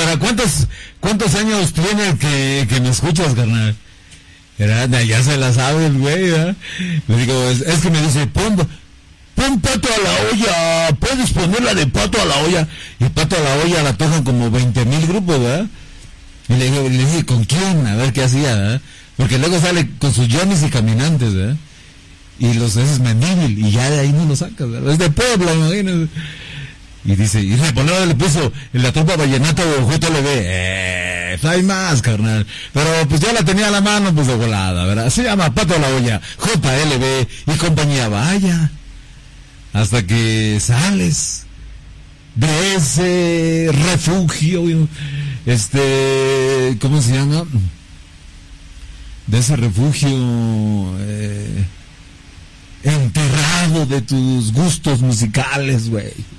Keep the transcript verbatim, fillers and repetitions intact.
Ahora, ¿cuántos cuántos años tiene que, que me escuchas, carnal? Era, ya se la sabe el güey, ¿eh? Le digo, es, es que me dice, pon, pon pato a la olla, puedes ponerla de pato a la olla. Y pato a la olla la tocan como veinte mil grupos, ¿verdad? Y le digo, le dije, ¿con quién? A ver qué hacía, ¿verdad? Porque luego sale con sus Johnny's y Caminantes, ¿verdad? Y los es Mendívil, y ya de ahí no lo sacas, ¿verdad? Es de Puebla, imagínate. Y dice, y le, le puso en la tropa vallenato J L B, eh, hay más, carnal. Pero pues ya la tenía a la mano, pues de volada, ¿verdad? Se llama Pato a la Olla, J L B y compañía, vaya. Hasta que sales de ese refugio, este, ¿cómo se llama? De ese refugio, eh, enterrado de tus gustos musicales, güey.